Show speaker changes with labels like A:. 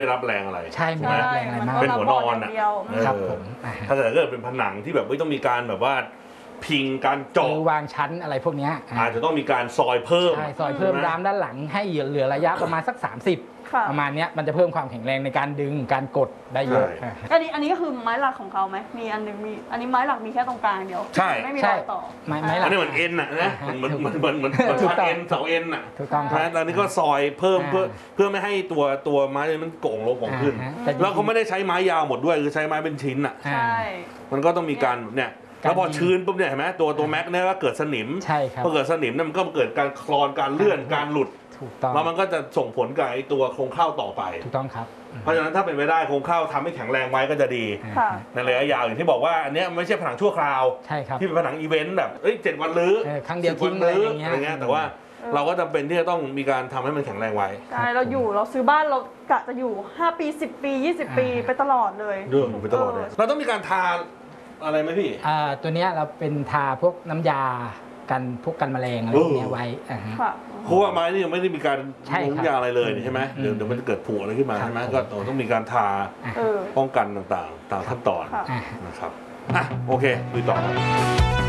A: ได้รับแรงอะไร
B: ใช่ไม่ได้รับแรงอะไรมาก
A: เป็นหัวนอนอ่ะ
B: ครับผม
A: ถ้าเกิดเป็นผนังที่แบบไม่ต้องมีการแบบว่าพิงการเจาะ
B: หรือวางชั้นอะไรพวกนี้
A: อาจจะต้องมีการซอยเพิ่ม
B: ใช่ซอยเพิ่มรามด้านหลังให้เหลือระยะประมาณสัก30ประมาณนี้มันจะเพิ่มความแข็งแรงในการดึงการกดได้เยอะ
C: อันนี้ก็คือไม้หลักของเขาไหมมีอันนึงมีอันนี้ไม้หลักมีแค่ตรงกลางเดียว
A: ใช่
C: ไม่มีรอยต่อ
B: ไม้หลัก
A: อันนี้เหมือนเอ็นอ่ะนะเหมือนชัดเอ็นเสาเอ็นอ่ะ
B: ถูกต้องครับ
A: ตอนนี้ก็ซอยเพิ่มเพื่อไม่ให้ตัวไม้มันโก่งลงของขึ้นแล้วเขาไม่ได้ใช้ไม้ยาวหมดด้วยคือใช้ไม้เป็นชิ้นอ่ะ
C: ใช่
A: มันก็ต้องมีการเนี่ยแล้วพอชื้นปุ๊บเนี่ยเห็นไหมตัวแม็กเนี่ยก็เกิดสนิม
B: ใช่ครับ
A: พอเกิดสนิมเนี่ยมันก็เกิดการคลอนการเลื่อนการหลุด
B: ถูกต้อง
A: แล้วมันก็จะส่งผลกับไอ้ตัวโครงข้าวต่อไป
B: ถูกต้องครับ
A: เพราะฉะนั้นถ้าเป็นไปได้โครงข้าวทำให้แข็งแรงไว้ก็จะดีในระยะยาวอย่างที่บอกว่าอันนี้ไม่ใช่ผนังชั่วคราว
B: ใช่ครับ
A: ที่เป็นผนังอีเวนต์แบบ7 วันลื้อ
B: ครั้งเดียวทิ้ง
A: อะไรอย่างเงี้ยแต่ว่าเราก็จำเป็นที่จะต้องมีการทำให้มันแข็งแรงไว้
C: ใช่เราซื้อบ้านเรากะจะอยู่5 ปี10 ปี20 ปีไปตลอดเลย
A: ไปตลอดเลยเราต้องมีการทาอะไรไหมพี่
B: ตัวนี้เราเป็นทาพวกน้ำยากันพวกกันแมลงอะไรพวกนี้ไว้
A: เพราะว่าไม้นี่ยังไม่ได้มีการลงยาอะไรเลยใช่ไหมเดี๋ยวมันจะเกิดผุอะไรขึ้นมาใช่ไหมก็ต้องมีการทาป้องกันต่างๆตามขั้นตอนนะครับโอเคดูต่อครับ